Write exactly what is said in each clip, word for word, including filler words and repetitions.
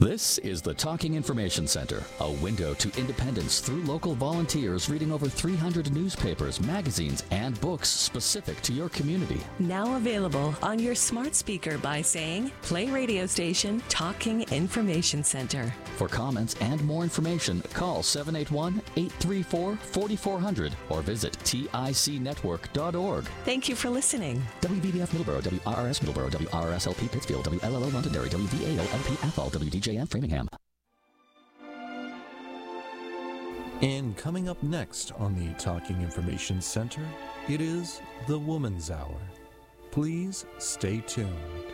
This is the Talking Information Center, a window to independence through local volunteers reading over three hundred newspapers, magazines, and books specific to your community. Now available on your smart speaker by saying, play radio station Talking Information Center. For comments and more information, call seven eight one, eight three four, four four zero zero or visit tic network dot org. Thank you for listening. W B B F Middleborough, W R R S Middleborough, W R R S L P Pittsfield, W L L O Londonderry, W V A L L P Athol, W D J M Framingham. And coming up next on the Talking Information Center, it is the Woman's Hour. Please stay tuned.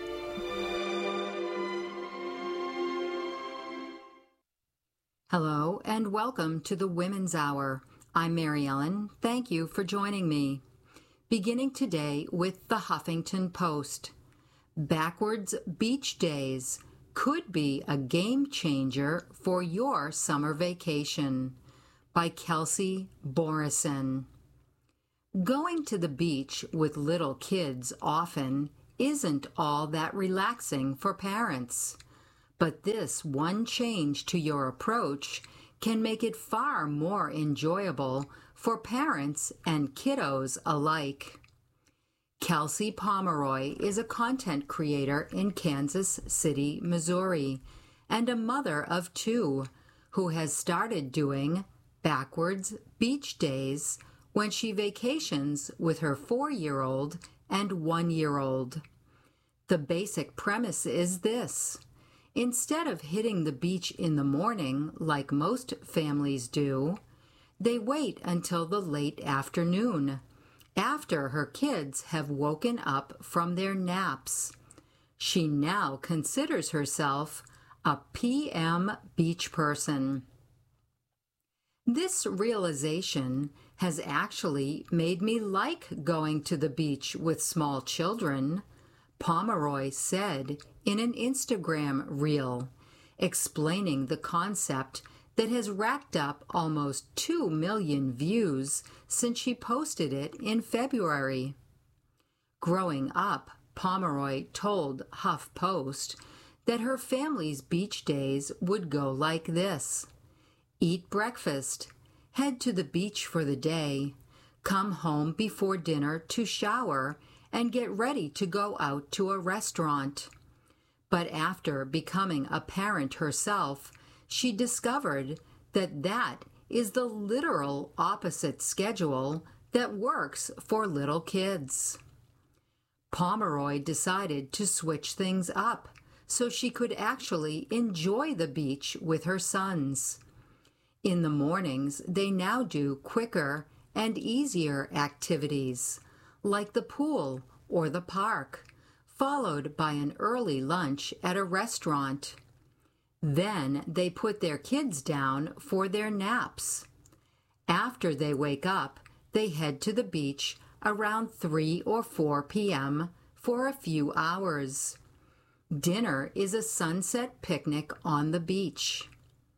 Hello and welcome to the Women's Hour. I'm Mary Ellen. Thank you for joining me. Beginning today with the Huffington Post. Backwards beach days could be a game changer for your summer vacation, by Kelsey Borison. Going to the beach with little kids often isn't all that relaxing for parents, but this one change to your approach can make it far more enjoyable for parents and kiddos alike. Kelsey Pomeroy is a content creator in Kansas City, Missouri, and a mother of two who has started doing backwards beach days when she vacations with her four-year-old and one-year-old. The basic premise is this. Instead of hitting the beach in the morning like most families do, they wait until the late afternoon, after her kids have woken up from their naps. She now considers herself a P M beach person. This realization has actually made me like going to the beach with small children, Pomeroy said in an Instagram reel, explaining the concept that has racked up almost two million views since she posted it in February. Growing up, Pomeroy told HuffPost that her family's beach days would go like this. Eat breakfast, head to the beach for the day, come home before dinner to shower, and get ready to go out to a restaurant. But after becoming a parent herself, she discovered that that is the literal opposite schedule that works for little kids. Pomeroy decided to switch things up so she could actually enjoy the beach with her sons. In the mornings, they now do quicker and easier activities, like the pool or the park, followed by an early lunch at a restaurant. Then they put their kids down for their naps. After they wake up, they head to the beach around three or four p.m. for a few hours. Dinner is a sunset picnic on the beach.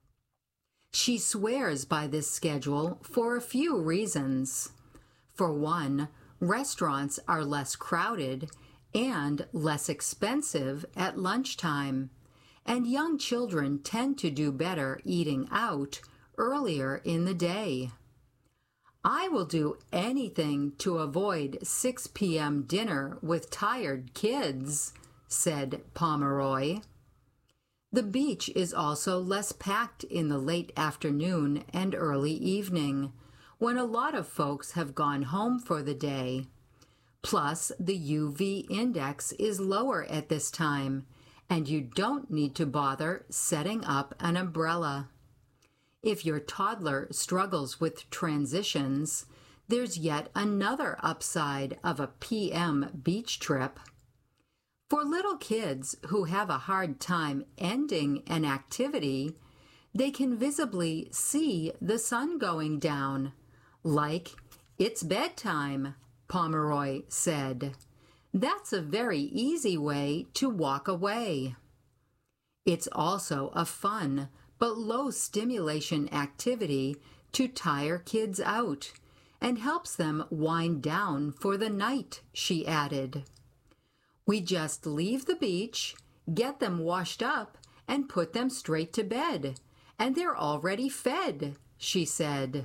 She swears by this schedule for a few reasons. For one, restaurants are less crowded and less expensive at lunchtime, and young children tend to do better eating out earlier in the day. I will do anything to avoid six p.m. dinner with tired kids, said Pomeroy. The beach is also less packed in the late afternoon and early evening, when a lot of folks have gone home for the day. Plus, the U V index is lower at this time, and you don't need to bother setting up an umbrella. If your toddler struggles with transitions, there's yet another upside of a P M beach trip. For little kids who have a hard time ending an activity, they can visibly see the sun going down, like, "It's bedtime," Pomeroy said. That's a very easy way to walk away. It's also a fun but low stimulation activity to tire kids out and helps them wind down for the night, she added. We just leave the beach, get them washed up, and put them straight to bed, and they're already fed," she said.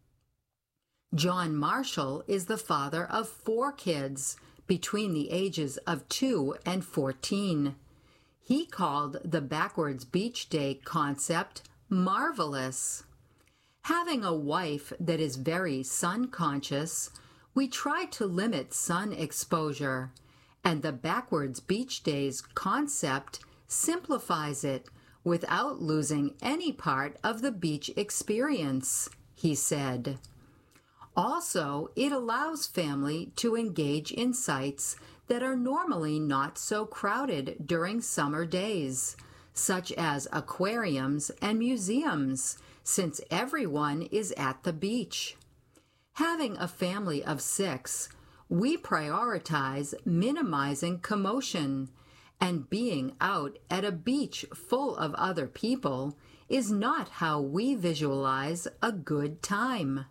John Marshall is the father of four kids between the ages of two and fourteen. He called the Backwards Beach Day concept marvelous. Having a wife that is very sun-conscious, we try to limit sun exposure, and the Backwards Beach Days concept simplifies it without losing any part of the beach experience, he said. Also, it allows family to engage in sites that are normally not so crowded during summer days, such as aquariums and museums, since everyone is at the beach. Having a family of six, we prioritize minimizing commotion, and being out at a beach full of other people is not how we visualize a good time.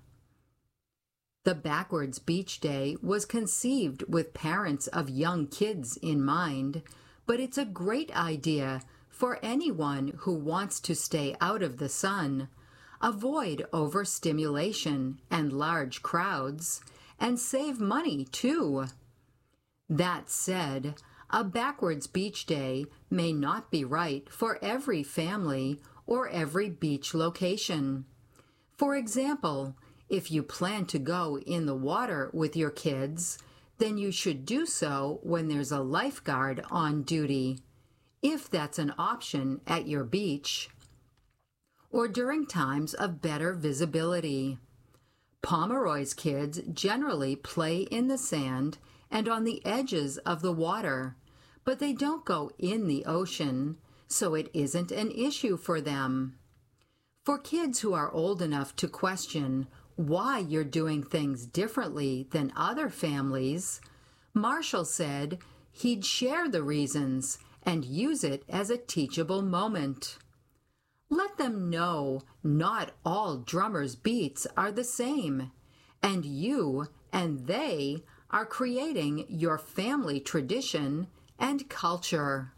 The Backwards Beach Day was conceived with parents of young kids in mind, but it's a great idea for anyone who wants to stay out of the sun, avoid overstimulation and large crowds, and save money too. That said, a Backwards Beach Day may not be right for every family or every beach location. For example, if you plan to go in the water with your kids, then you should do so when there's a lifeguard on duty, if that's an option at your beach, or during times of better visibility. Pomeroy's kids generally play in the sand and on the edges of the water, but they don't go in the ocean, so it isn't an issue for them. For kids who are old enough to question why you're doing things differently than other families, Marshall said he'd share the reasons and use it as a teachable moment. Let them know not all drummers' beats are the same, and you and they are creating your family tradition and culture.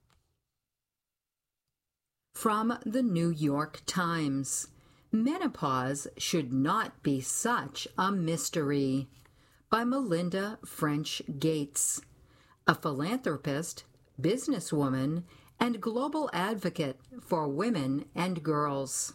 From the New York Times. Menopause Should Not Be Such a Mystery, by Melinda French Gates, a philanthropist, businesswoman, and global advocate for women and girls.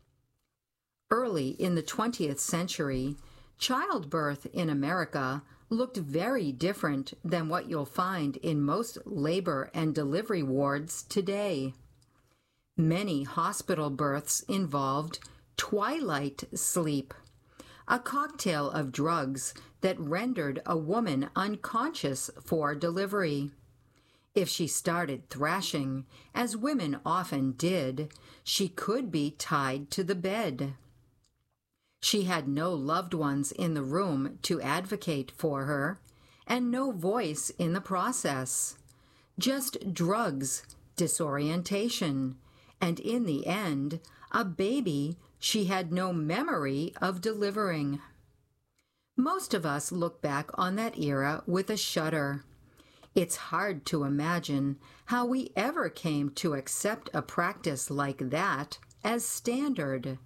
Early in the twentieth century, childbirth in America looked very different than what you'll find in most labor and delivery wards today. Many hospital births involved twilight sleep, a cocktail of drugs that rendered a woman unconscious for delivery. If she started thrashing, as women often did, she could be tied to the bed. She had no loved ones in the room to advocate for her, and no voice in the process. Just drugs, disorientation, and in the end, a baby she had no memory of delivering. Most of us look back on that era with a shudder. It's hard to imagine how we ever came to accept a practice like that as standard.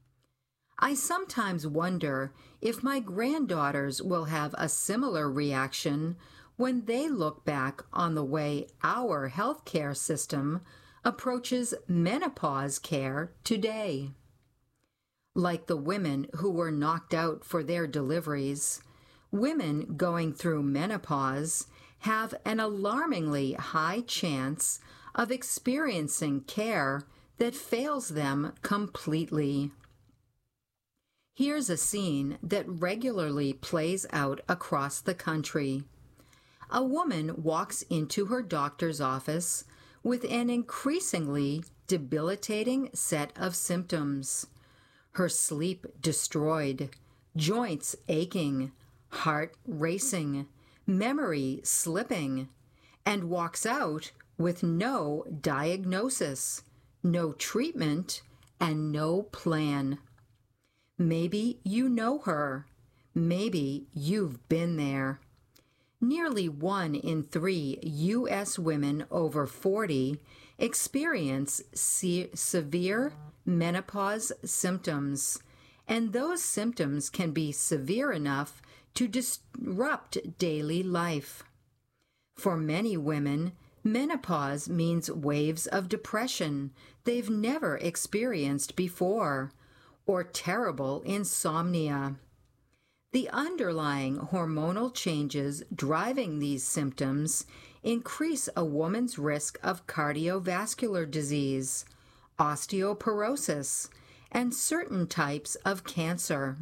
I sometimes wonder if my granddaughters will have a similar reaction when they look back on the way our healthcare system approaches menopause care today. Like the women who were knocked out for their deliveries, women going through menopause have an alarmingly high chance of experiencing care that fails them completely. Here's a scene that regularly plays out across the country. A woman walks into her doctor's office with an increasingly debilitating set of symptoms. Her sleep destroyed, joints aching, heart racing, memory slipping, and walks out with no diagnosis, no treatment, and no plan. Maybe you know her. Maybe you've been there. Nearly one in three U S women over forty experience se- severe menopause symptoms, and those symptoms can be severe enough to disrupt daily life. For many women, menopause means waves of depression they've never experienced before, or terrible insomnia. The underlying hormonal changes driving these symptoms increase a woman's risk of cardiovascular disease, osteoporosis, and certain types of cancer.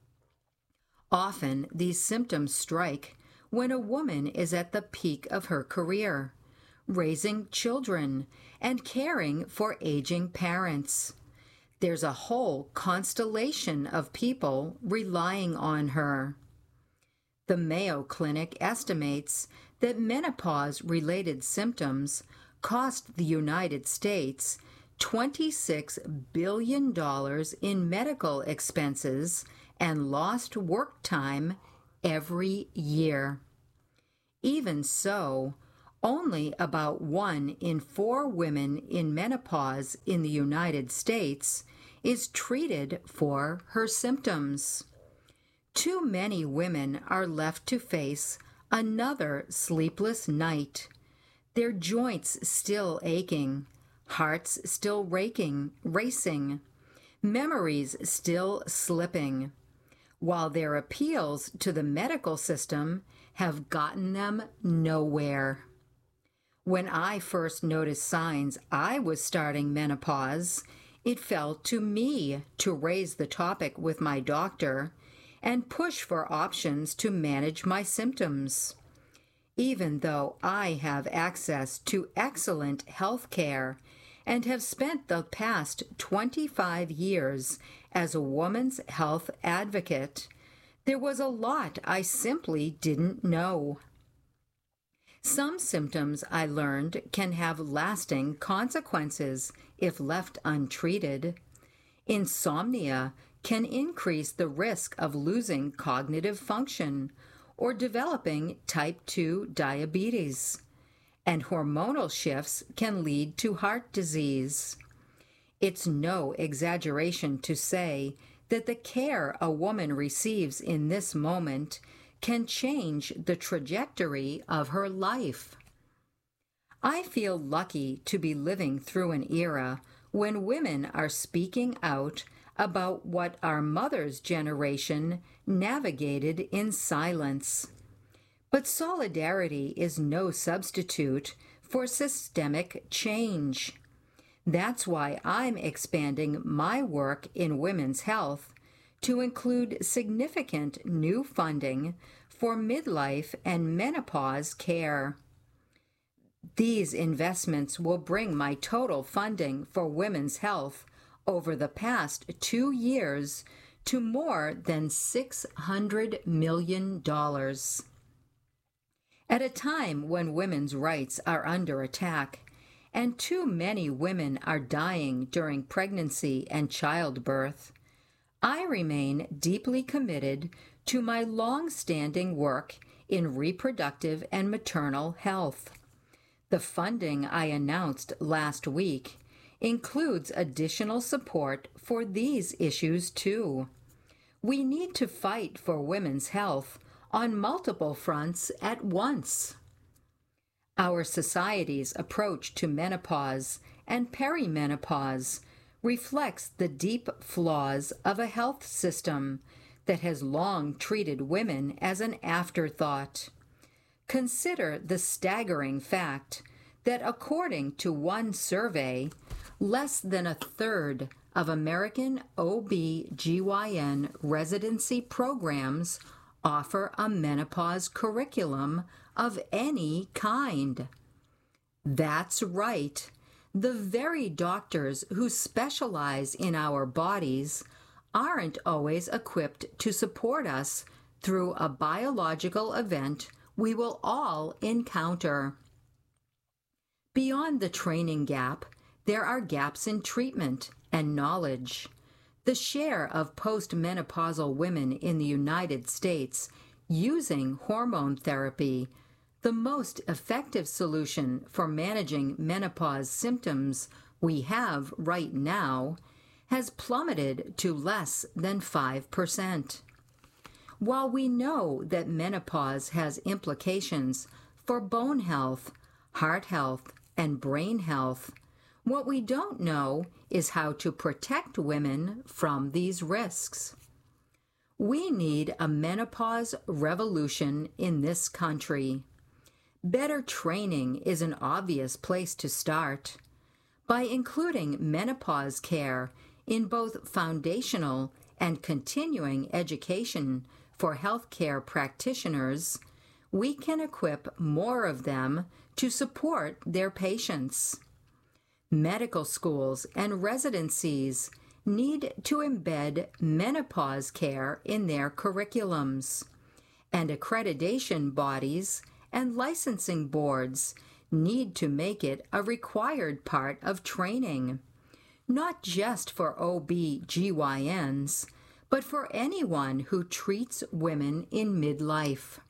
Often, these symptoms strike when a woman is at the peak of her career, raising children and caring for aging parents. There's a whole constellation of people relying on her. The Mayo Clinic estimates that menopause-related symptoms cost the United States twenty-six billion dollars in medical expenses and lost work time every year. Even so, only about one in four women in menopause in the United States is treated for her symptoms. Too many women are left to face another sleepless night, their joints still aching, hearts still raking, racing, memories still slipping, while their appeals to the medical system have gotten them nowhere. When I first noticed signs I was starting menopause, it fell to me to raise the topic with my doctor and push for options to manage my symptoms. Even though I have access to excellent health care and have spent the past twenty-five years as a woman's health advocate, there was a lot I simply didn't know. Some symptoms, I learned, can have lasting consequences if left untreated. Insomnia can increase the risk of losing cognitive function or developing type two diabetes, and hormonal shifts can lead to heart disease. It's no exaggeration to say that the care a woman receives in this moment can change the trajectory of her life. I feel lucky to be living through an era when women are speaking out about what our mother's generation navigated in silence. But solidarity is no substitute for systemic change. That's why I'm expanding my work in women's health to include significant new funding for midlife and menopause care. These investments will bring my total funding for women's health over the past two years to more than six hundred million dollars. At a time when women's rights are under attack and too many women are dying during pregnancy and childbirth, I remain deeply committed to my long-standing work in reproductive and maternal health. The funding I announced last week includes additional support for these issues too. We need to fight for women's health on multiple fronts at once. Our society's approach to menopause and perimenopause reflects the deep flaws of a health system that has long treated women as an afterthought. Consider the staggering fact that according to one survey, less than a third of American O B G Y N residency programs offer a menopause curriculum of any kind. That's right. The very doctors who specialize in our bodies aren't always equipped to support us through a biological event we will all encounter. Beyond the training gap, there are gaps in treatment and knowledge. The share of postmenopausal women in the United States using hormone therapy, The most effective solution for managing menopause symptoms we have right now has plummeted to less than five percent. While we know that menopause has implications for bone health, heart health, and brain health, what we don't know is how to protect women from these risks. We need a menopause revolution in this country. Better training is an obvious place to start. By including menopause care in both foundational and continuing education for healthcare practitioners, we can equip more of them to support their patients. Medical schools and residencies need to embed menopause care in their curriculums, and accreditation bodies and licensing boards need to make it a required part of training, not just for O B G Y Ns, but for anyone who treats women in midlife.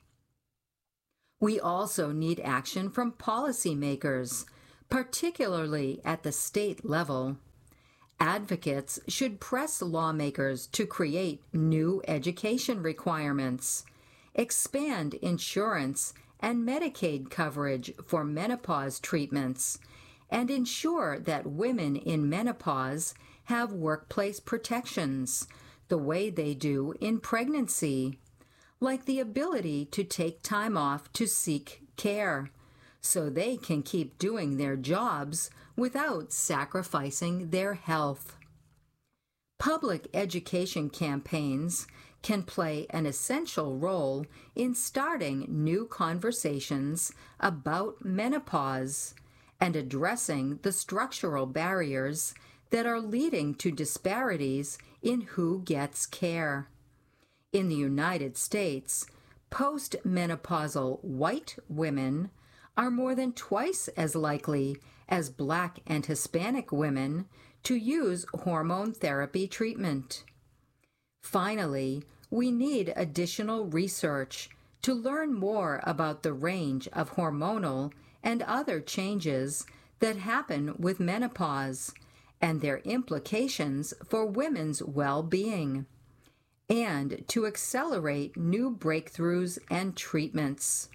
We also need action from policymakers, particularly at the state level. Advocates should press lawmakers to create new education requirements, expand insurance and Medicaid coverage for menopause treatments, and ensure that women in menopause have workplace protections the way they do in pregnancy, like the ability to take time off to seek care, so they can keep doing their jobs without sacrificing their health. Public education campaigns can play an essential role in starting new conversations about menopause and addressing the structural barriers that are leading to disparities in who gets care. In the United States, postmenopausal white women are more than twice as likely as Black and Hispanic women to use hormone therapy treatment. Finally, we need additional research to learn more about the range of hormonal and other changes that happen with menopause and their implications for women's well-being, and to accelerate new breakthroughs and treatments.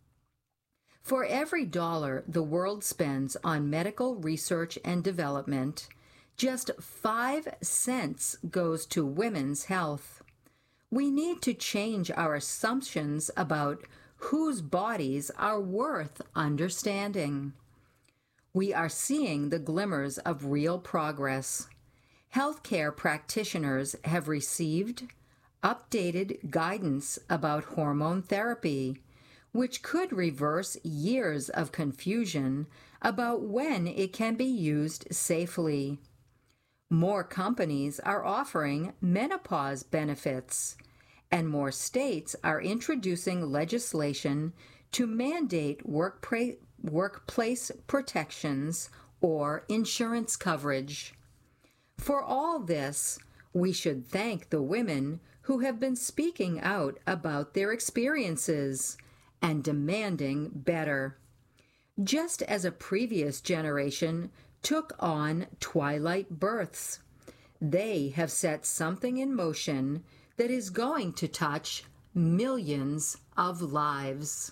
For every dollar the world spends on medical research and development, just five cents goes to women's health. We need to change our assumptions about whose bodies are worth understanding. We are seeing the glimmers of real progress. Healthcare practitioners have received updated guidance about hormone therapy, which could reverse years of confusion about when it can be used safely. More companies are offering menopause benefits, and more states are introducing legislation to mandate workplace workplace protections or insurance coverage. For all this, we should thank the women who have been speaking out about their experiences and demanding better. Just as a previous generation took on twilight births, they have set something in motion that is going to touch millions of lives.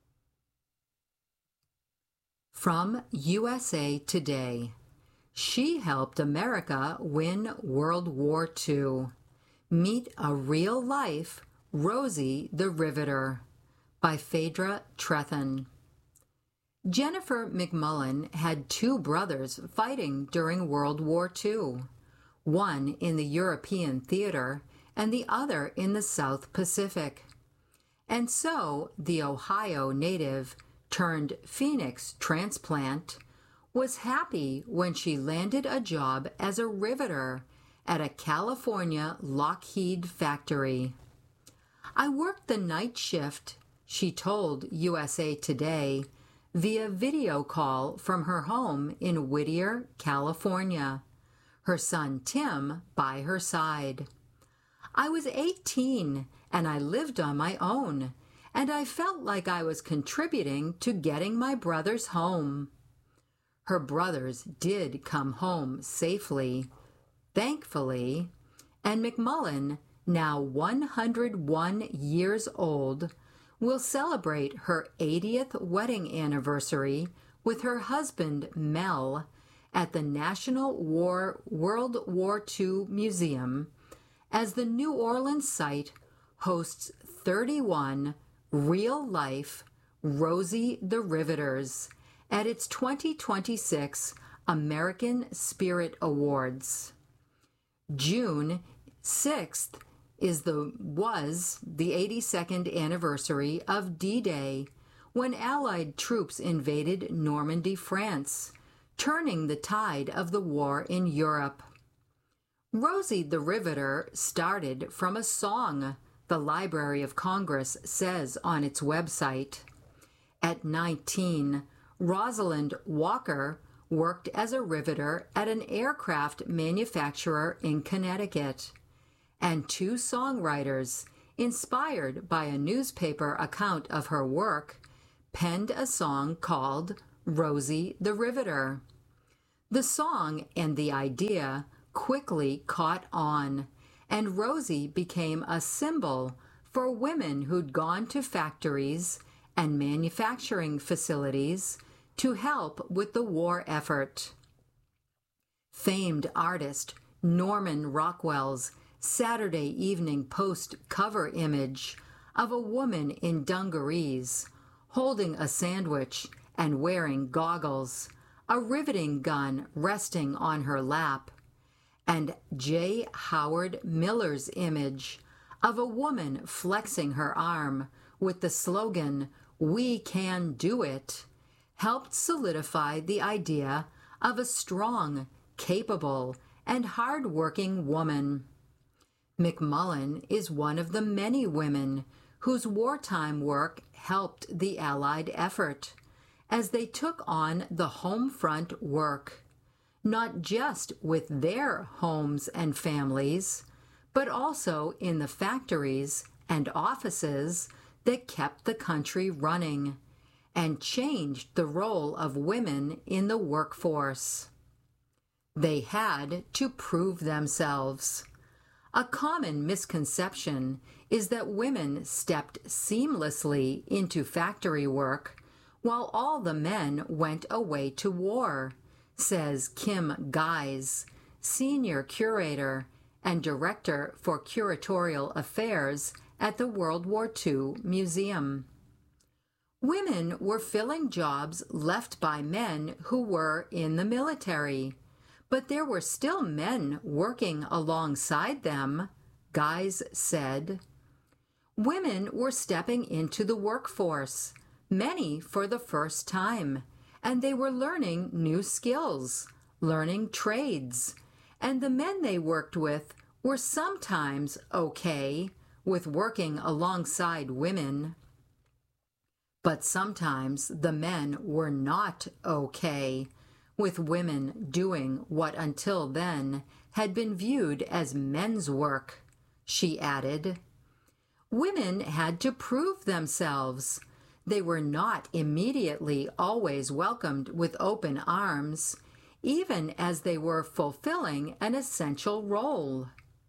From U S A Today, she helped America win World War Two. Meet a real-life Rosie the Riveter by Phaedra Trethan. Jennifer McMullen had two brothers fighting during World War Two, one in the European theater and the other in the South Pacific. And so the Ohio native turned Phoenix transplant was happy when she landed a job as a riveter at a California Lockheed factory. I worked the night shift, she told U S A Today, via video call from her home in Whittier, California, her son Tim by her side. I was eighteen and I lived on my own, and I felt like I was contributing to getting my brothers home. Her brothers did come home safely, thankfully, and McMullen, now one hundred one years old, will celebrate her eightieth wedding anniversary with her husband, Mel, at the National War World War Two Museum, as the New Orleans site hosts thirty-one real-life Rosie the Riveters at its twenty twenty-six American Spirit Awards. June sixth is the was the eighty-second anniversary of D-Day, when Allied troops invaded Normandy, France, turning the tide of the war in Europe. Rosie the Riveter started from a song, the Library of Congress says on its website. At nineteen, Rosalind Walker worked as a riveter at an aircraft manufacturer in Connecticut, and two songwriters, inspired by a newspaper account of her work, penned a song called Rosie the Riveter. The song and the idea quickly caught on, and Rosie became a symbol for women who'd gone to factories and manufacturing facilities to help with the war effort. Famed artist Norman Rockwell's Saturday Evening Post cover image of a woman in dungarees, holding a sandwich and wearing goggles, a riveting gun resting on her lap, and J. Howard Miller's image of a woman flexing her arm with the slogan, "We can do it," helped solidify the idea of a strong, capable, and hard-working woman. McMullen is one of the many women whose wartime work helped the Allied effort, as they took on the home front work, not just with their homes and families, but also in the factories and offices that kept the country running and changed the role of women in the workforce. They had to prove themselves. A common misconception is that women stepped seamlessly into factory work while all the men went away to war, says Kim Guise, Senior Curator and Director for Curatorial Affairs at the World War Two Museum. Women were filling jobs left by men who were in the military, but there were still men working alongside them, Guise said. Women were stepping into the workforce, many for the first time, and they were learning new skills, learning trades, and the men they worked with were sometimes okay with working alongside women. But sometimes the men were not okay with women doing what until then had been viewed as men's work, she added. Women had to prove themselves. They were not immediately always welcomed with open arms, even as they were fulfilling an essential role.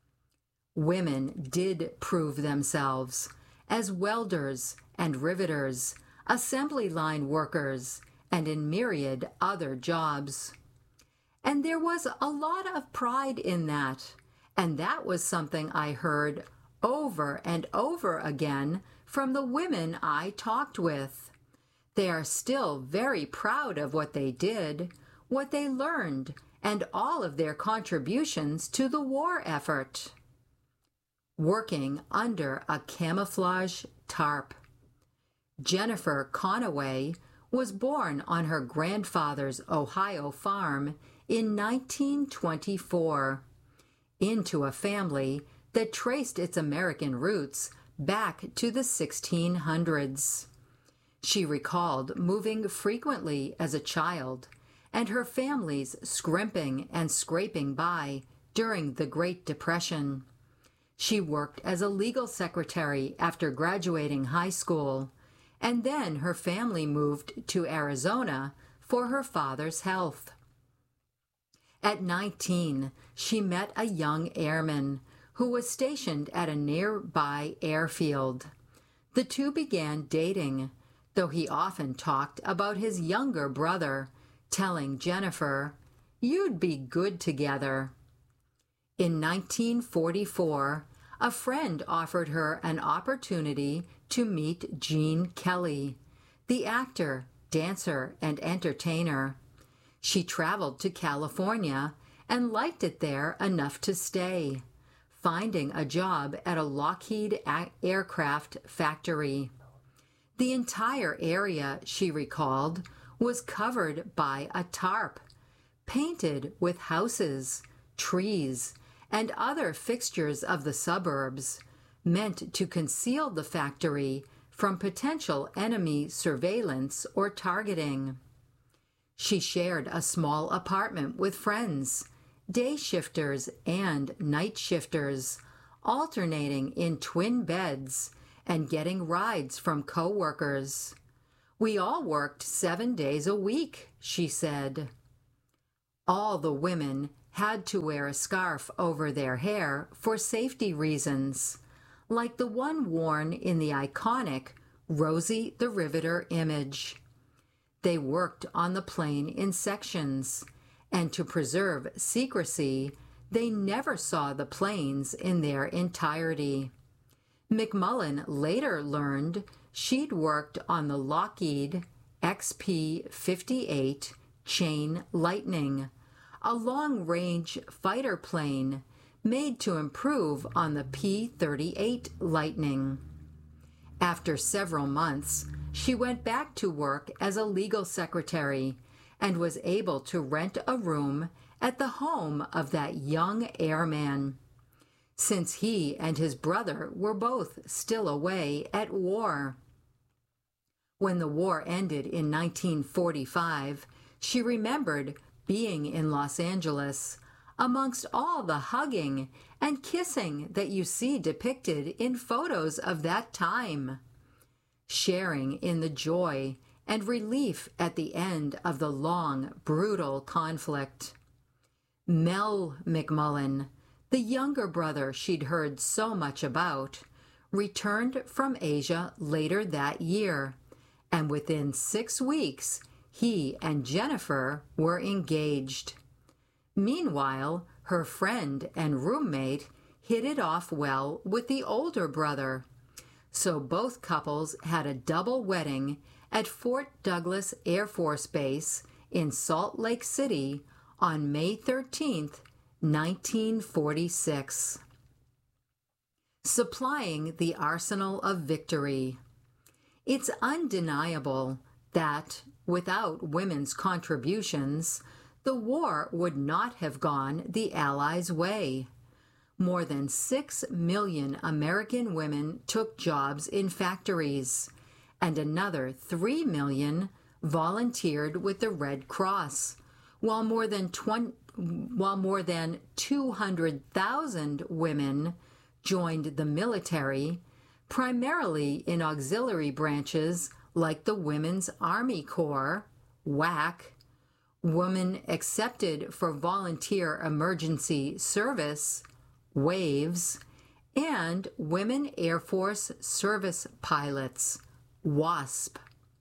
Women did prove themselves as welders and riveters, assembly line workers, and in myriad other jobs. And there was a lot of pride in that, and that was something I heard over and over again from the women I talked with. They are still very proud of what they did, what they learned, and all of their contributions to the war effort. Working under a camouflage tarp. Jennifer Conaway was born on her grandfather's Ohio farm in nineteen twenty-four, into a family that traced its American roots back to the sixteen hundreds. She recalled moving frequently as a child and her family's scrimping and scraping by during the Great Depression. She worked as a legal secretary after graduating high school, and then her family moved to Arizona for her father's health. At nineteen, she met a young airman who was stationed at a nearby airfield. The two began dating, though he often talked about his younger brother, telling Jennifer, "You'd be good together." In nineteen forty-four, a friend offered her an opportunity to meet Gene Kelly, the actor, dancer, and entertainer. She traveled to California and liked it there enough to stay, finding a job at a Lockheed aircraft factory. The entire area, she recalled, was covered by a tarp, painted with houses, trees, and other fixtures of the suburbs, meant to conceal the factory from potential enemy surveillance or targeting. She shared a small apartment with friends, day shifters and night shifters, alternating in twin beds and getting rides from co-workers. "We all worked seven days a week," she said. All the women had to wear a scarf over their hair for safety reasons, like the one worn in the iconic Rosie the Riveter image. They worked on the plane in sections, and to preserve secrecy, they never saw the planes in their entirety. McMullen later learned she'd worked on the Lockheed X P fifty-eight Chain Lightning, a long-range fighter plane made to improve on the P thirty-eight Lightning. After several months, she went back to work as a legal secretary and was able to rent a room at the home of that young airman, since he and his brother were both still away at war. When the war ended in nineteen forty-five, she remembered being in Los Angeles amongst all the hugging and kissing that you see depicted in photos of that time, sharing in the joy and relief at the end of the long, brutal conflict. Mel McMullen, the younger brother she'd heard so much about, returned from Asia later that year, and within six weeks, he and Jennifer were engaged. Meanwhile, her friend and roommate hit it off well with the older brother, so both couples had a double wedding at Fort Douglas Air Force Base in Salt Lake City on May thirteenth, nineteen forty-six. Supplying the arsenal of victory. It's undeniable that, without women's contributions, the war would not have gone the Allies' way. More than six million American women took jobs in factories, and another three million volunteered with the Red Cross, while more than twenty, while more than two hundred thousand women joined the military, primarily in auxiliary branches like the Women's Army Corps, W A C, Women Accepted for Volunteer Emergency Service, WAVES, and Women Air Force Service Pilots, WASP.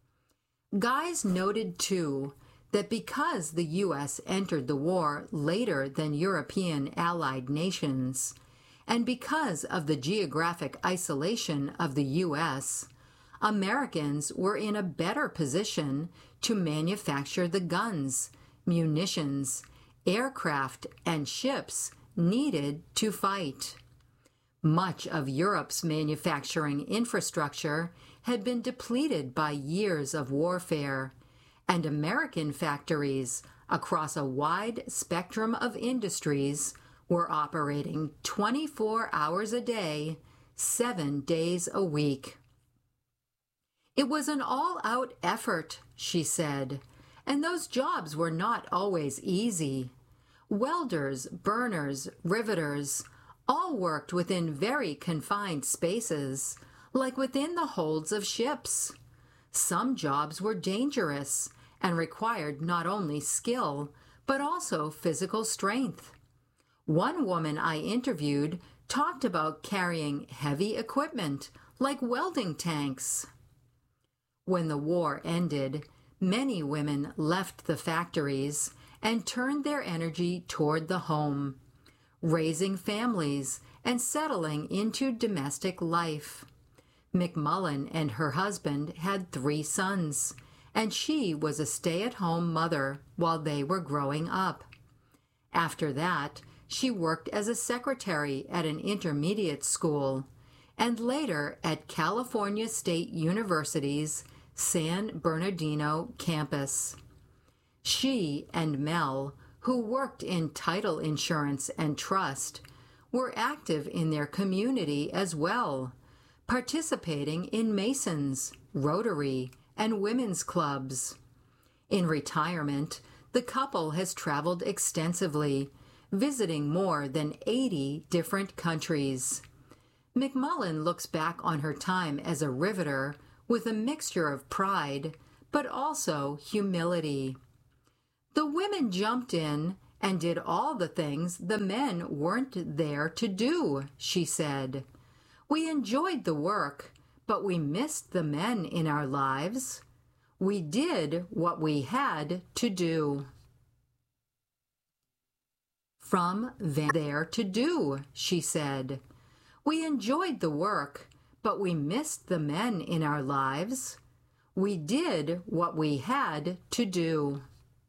Guys noted, too, that because the U S entered the war later than European allied nations, and because of the geographic isolation of the U S, Americans were in a better position to manufacture the guns, munitions, aircraft, and ships needed to fight. Much of Europe's manufacturing infrastructure had been depleted by years of warfare, and American factories across a wide spectrum of industries were operating twenty-four hours a day, seven days a week. It was an all-out effort, she said, and those jobs were not always easy. Welders, burners, riveters, All worked within very confined spaces, like within the holds of ships. Some jobs were dangerous and required not only skill, but also physical strength. One woman I interviewed talked about carrying heavy equipment, like welding tanks. When the war ended, many women left the factories and turned their energy toward the home, raising families and settling into domestic life. McMullen and her husband had three sons, and she was a stay-at-home mother while they were growing up. After that, she worked as a secretary at an intermediate school, and later at California State University's San Bernardino campus. She and Mel, who worked in title insurance and trust, were active in their community as well, participating in Masons, Rotary, and women's clubs. In retirement, the couple has traveled extensively, visiting more than eighty different countries. McMullen looks back on her time as a riveter with a mixture of pride, but also humility. The women jumped in and did all the things the men weren't there to do, she said. We enjoyed the work, but we missed the men in our lives. We did what we had to do. From there to do, she said. We enjoyed the work, but we missed the men in our lives. We did what we had to do.